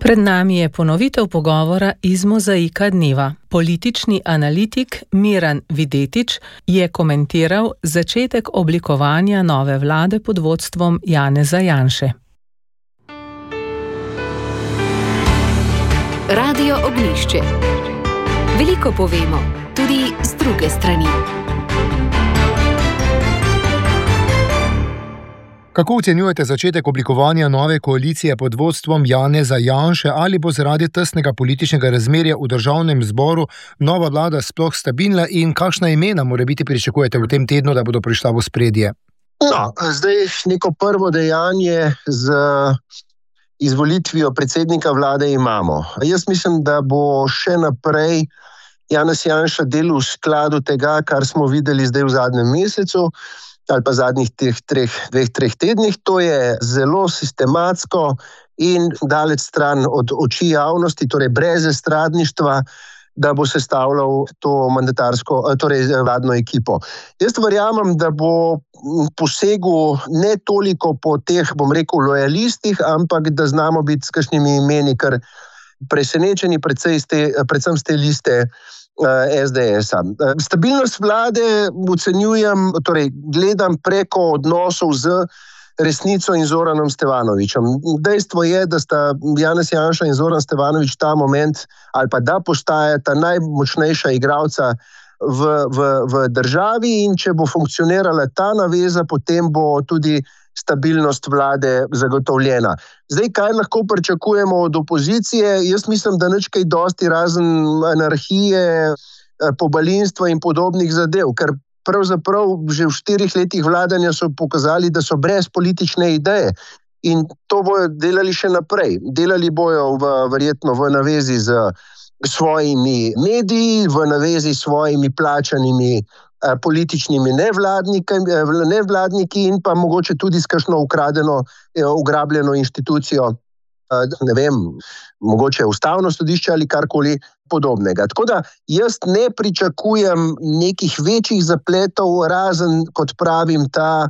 Pred nami je ponovitev pogovora iz Mozaika dneva. Politični analitik Miran Videtič je komentiral začetek oblikovanja nove vlade pod vodstvom Janeza Janše. Radio Ognjišče. Veliko povemo, tudi z druge strani. Kako ocenjujete začetek oblikovanja nove koalicije pod vodstvom Janeza Janše, ali bo zaradi tesnega političnega razmerja v državnem zboru nova vlada sploh stabilna in kakšna imena morebiti pričakujete v tem tednu, da bodo prišla v ospredje? No, zdaj neko prvo dejanje z izvolitvijo predsednika vlade imamo. Jaz mislim, da bo še naprej Janez Janša delal v skladu tega, kar smo videli zdaj v zadnjem mesecu, ali pa zadnjih dveh, treh tednih. To je zelo sistematsko in daleč stran od oči javnosti, torej brez estradništva, da bo sestavljal to vladno ekipo. Jaz verjamem, da bo posegel ne toliko po teh, lojalistih, ampak da znamo biti s kakšnimi imeni kar presenečeni, predvsem z te liste SDS-a. Stabilnost vlade ocenjujem, gledam preko odnosov z Resnico in Zoranom Stevanovićem. Dejstvo je, da sta Janez Janša in Zoran Stevanović ta moment, ali pa da postajata najmočnejša igralca v državi, in če bo funkcionirala ta naveza, potem bo tudi stabilnost vlade zagotovljena. Zdaj, kaj lahko pričakujemo od opozicije? Jaz mislim, da nič kaj dosti razen anarhije, pobalinstva in podobnih zadev, ker pravzaprav že v 4 letih vladanja so pokazali, da so brez politične ideje, in to bojo delali še naprej. Delali bojo verjetno v navezi z svojimi mediji, v navezi s svojimi plačanimi političnimi nevladniki in pa mogoče tudi s kakšno ugrabljeno inštitucijo, ne vem, mogoče ustavno sodišče ali karkoli podobnega. Tako da jaz ne pričakujem nekih večjih zapletov, razen, kot pravim, ta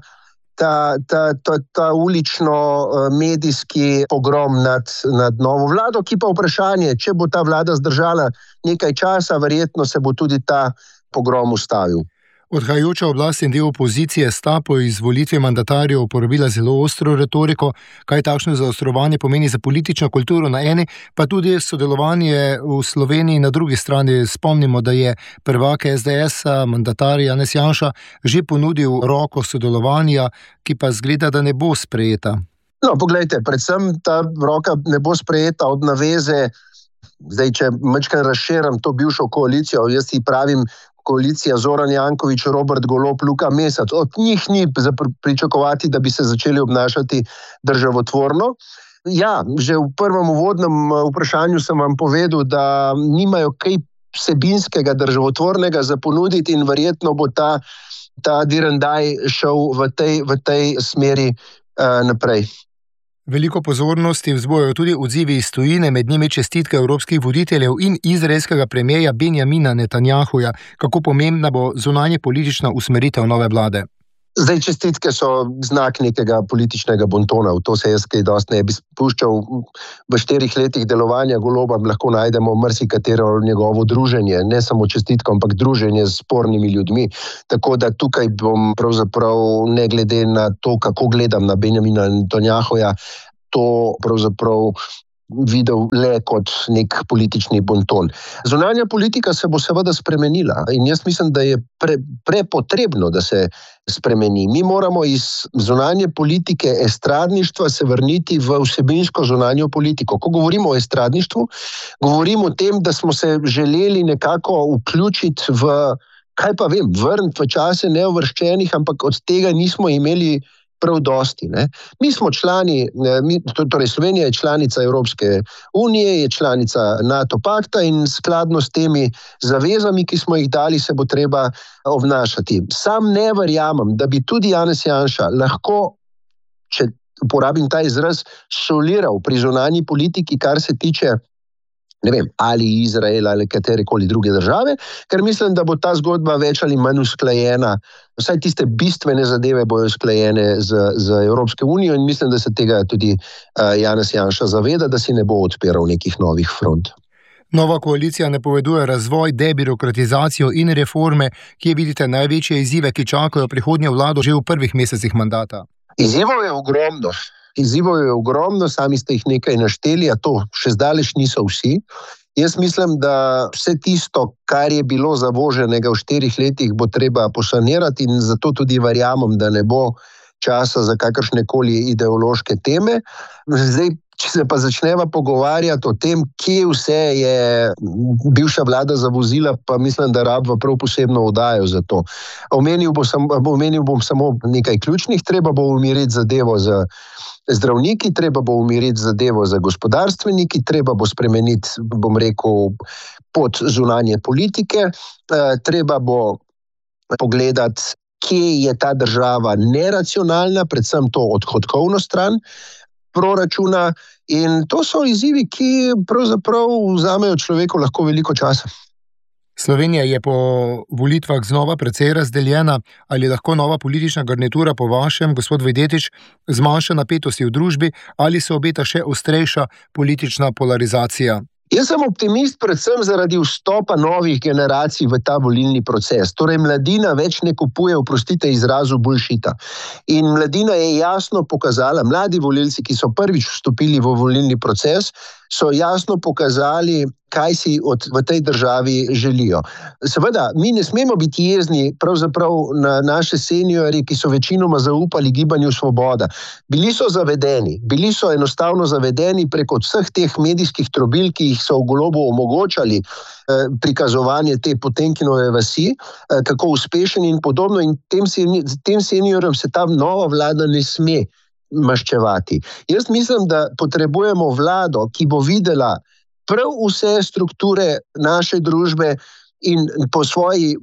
ulično-medijski pogrom nad novo vlado, ki pa vprašanje, če bo ta vlada zdržala nekaj časa, verjetno se bo tudi ta pogrom ustavil. Odhajajoča oblast in del opozicije sta po izvolitvi mandatarjev uporabila zelo ostro retoriko, kaj takšno zaostrovanje pomeni za politično kulturo na eni, pa tudi sodelovanje v Sloveniji na drugi strani. Spomnimo, da je prvak SDS-a, mandatar Janez Janša, že ponudil roko sodelovanja, ki pa zgleda, da ne bo sprejeta. No, poglejte, predvsem ta roka ne bo sprejeta od naveze. Zdaj, če majčkeno razširim to bivšo koalicijo, jaz ji pravim koalicija Zoran Janković, Robert Golob, Luka Mesec. Od njih ni pričakovati, da bi se začeli obnašati državotvorno. Ja, že v prvem uvodnem vprašanju sem vam povedal, da nimajo kaj vsebinskega državotvornega za ponuditi, in verjetno bo ta direndaj šel v tej smeri naprej. Veliko pozornosti vzbujajo tudi odzivi iz tujine, med njimi čestitke evropskih voditeljev in izraelskega premierja Benjamina Netanjahuja. Kako pomembna bo zunanje politična usmeritev nove vlade? Zdaj, čestitke so znak nekega političnega bontona. V to se jaz kaj dosti ne bi spuščal. V 4 letih delovanja Goloba lahko najdemo marsikatero njegovo druženje, ne samo čestitko, ampak druženje s spornimi ljudmi. Tako da tukaj bom pravzaprav, ne glede na to, kako gledam na Benjamina Netanjahuja, to pravzaprav videl le kot nek politični bonton. Zunanja politika se bo seveda spremenila in jaz mislim, da je prepotrebno, da se spremeni. Mi moramo iz zunanje politike estradništva se vrniti v vsebinsko zunanjo politiko. Ko govorimo o estradništvu, govorimo o tem, da smo se želeli nekako vključiti vrniti v čase neuvrščenih, ampak od tega nismo imeli prav dosti. Ne? Mi smo člani, torej Slovenija je članica Evropske unije, je članica NATO pakta in skladno s temi zavezami, ki smo jih dali, se bo treba obnašati. Sam ne verjamem, da bi tudi Janez Janša lahko, če uporabim ta izraz, soliral pri zunanji politiki, kar se tiče ali Izrael ali katerekoli druge države, ker mislim, da bo ta zgodba več ali manj usklajena. Vsaj tiste bistvene zadeve bojo usklajene z Evropsko unijo in mislim, da se tega tudi Janez Janša zaveda, da si ne bo odpiral nekih novih front. Nova koalicija napoveduje razvoj, debirokratizacijo in reforme, kje vidite največje izzive, ki čakajo prihodnjo vlado že v prvih mesecih mandata. Izzivov je ogromno, sami ste jih nekaj našteli, a to še zdaleč niso vsi. Jaz mislim, da vse tisto, kar je bilo zavoženega v 4 letih, bo treba posanirati in zato tudi verjamem, da ne bo časa za kakršnekoli ideološke teme. Zdaj, če se pa začneva pogovarjati o tem, kje vse je bivša vlada zavozila, pa mislim, da rabva prav posebno oddajo za to. Omenil bom samo nekaj ključnih, treba bo umiriti zadevo za zdravniki, treba bo umiriti zadevo za gospodarstveniki, treba bo spremeniti, bom rekel, pot zunanje politike, treba bo pogledati, kje je ta država neracionalna, predvsem to odhodkovno stran proračuna in to so izzivi, ki pravzaprav vzamejo človeku lahko veliko časa. Slovenija je po volitvah znova precej razdeljena. Ali lahko nova politična garnitura po vašem, gospod Videtič, zmanjša napetosti v družbi ali se obeta še ostrejša politična polarizacija? Jaz sem optimist predvsem zaradi vstopa novih generacij v ta volilni proces. Torej, mladina več ne kupuje, oprostite izrazu, bullshita. In mladina je jasno pokazala, mladi volilci, ki so prvič vstopili v volilni proces, so jasno pokazali, kaj si v tej državi želijo. Seveda, mi ne smemo biti jezni pravzaprav na naše seniorje, ki so večinoma zaupali Gibanju Svoboda. Bili so enostavno zavedeni preko vseh teh medijskih trobil, ki jih so v Golobu omogočali prikazovanje te Potemkinove vasi, kako uspešen in podobno, in tem seniorjem se ta nova vlada ne sme maščevati. Jaz mislim, da potrebujemo vlado, ki bo videla prav vse strukture naše družbe in po svoji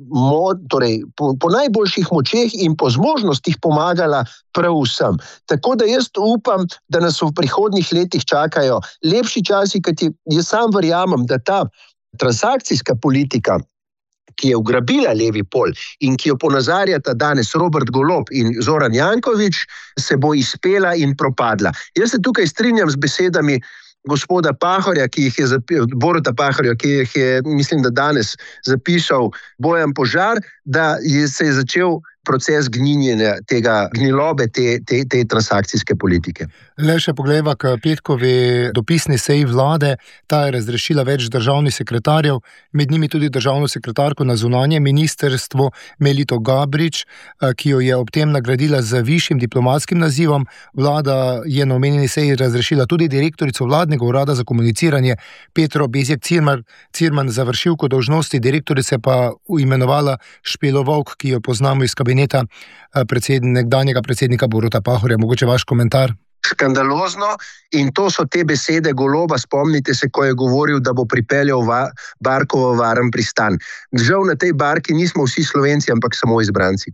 po najboljših močeh in po zmožnostih pomagala prav vsem. Tako da jaz upam, da nas v prihodnjih letih čakajo lepši časi, kajti jaz sam verjamem, da ta transakcijska politika, ki je ugrabila levi pol in ki jo ponazarjata danes Robert Golob in Zoran Janković, se bo izpela in propadla. Jaz se tukaj strinjam z besedami gospoda Pahorja, Boruta Pahorja, ki jih je, mislim, da danes zapisal Bojan Požar, da se je začel proces gninjenja gnilobe te transakcijske politike. Le še poglejva k petkovi dopisni seji vlade. Ta je razrešila več državnih sekretarjev, med njimi tudi državno sekretarko na zunanje ministrstvo Melito Gabrič, ki jo je ob tem nagradila z višjim diplomatskim nazivom. Vlada je na omenjeni seji razrešila tudi direktorico vladnega urada za komuniciranje Petro Bezjak Cirman, za vršilko dolžnosti direktorice pa imenovala Špelo Vovk, ki jo poznamo iz kabineta nekdanjega predsednika Boruta Pahorja. Mogoče vaš komentar? Škandalozno, in to so te besede Goloba, spomnite se, ko je govoril, da bo pripeljal barko v varen pristan. Žal na tej barki nismo vsi Slovenci, ampak samo izbranci.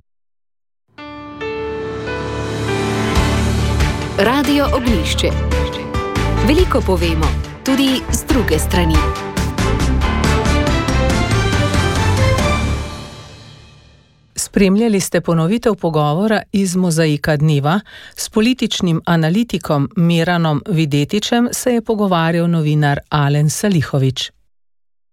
Radio Ognjišče. Veliko povemo, tudi z druge strani. Spremljali ste ponovitev pogovora iz Mozaika dneva. S političnim analitikom Miranom Videtičem se je pogovarjal novinar Alen Salihović.